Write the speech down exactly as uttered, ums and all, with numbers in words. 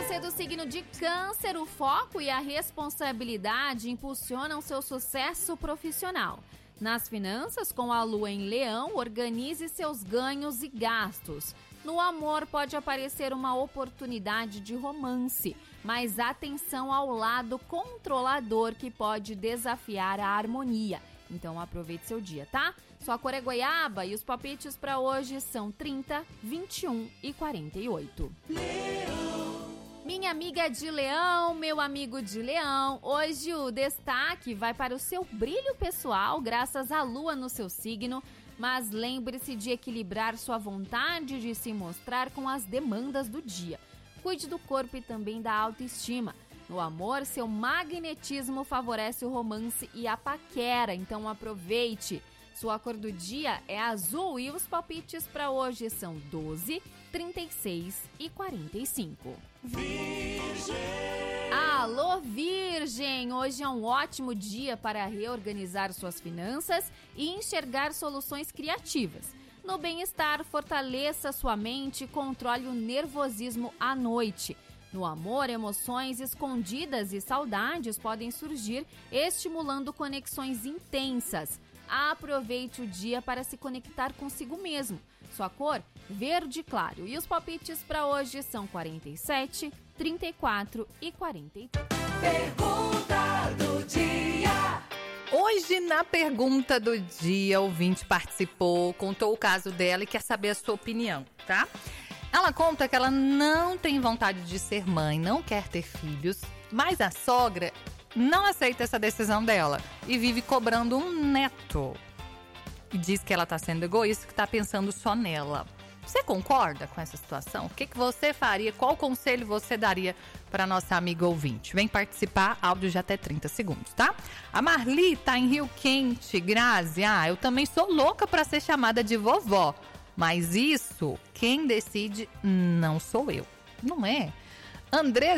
você do signo de Câncer, o foco e a responsabilidade impulsionam seu sucesso profissional. Nas finanças, com a lua em Leão, organize seus ganhos e gastos. No amor, pode aparecer uma oportunidade de romance, mas atenção ao lado controlador que pode desafiar a harmonia. Então aproveite seu dia, tá? Sua cor é goiaba e os palpites para hoje são trinta, vinte e um e quarenta e oito. Leão. Minha amiga de Leão, meu amigo de Leão, hoje o destaque vai para o seu brilho pessoal, graças à lua no seu signo, mas lembre-se de equilibrar sua vontade de se mostrar com as demandas do dia. Cuide do corpo e também da autoestima. No amor, seu magnetismo favorece o romance e a paquera, então aproveite. Sua cor do dia é azul e os palpites para hoje são doze, trinta e seis e quarenta e cinco. Virgem! Alô, Virgem! Hoje é um ótimo dia para reorganizar suas finanças e enxergar soluções criativas. No bem-estar, fortaleça sua mente e controle o nervosismo à noite. No amor, emoções escondidas e saudades podem surgir, estimulando conexões intensas. Aproveite o dia para se conectar consigo mesmo. Sua cor, verde claro. E os palpites para hoje são quarenta e sete, trinta e quatro e quarenta e três. Pergunta do dia. Hoje, na pergunta do dia, o ouvinte participou, contou o caso dela e quer saber a sua opinião, tá? Ela conta que ela não tem vontade de ser mãe, não quer ter filhos, mas a sogra não aceita essa decisão dela e vive cobrando um neto. E diz que ela está sendo egoísta, que está pensando só nela. Você concorda com essa situação? O que, que você faria? Qual conselho você daria para nossa amiga ouvinte? Vem participar, áudio de até trinta segundos, tá? A Marli tá em Rio Quente. Grazi, ah, eu também sou louca para ser chamada de vovó. Mas isso, quem decide não sou eu, não é? Andressa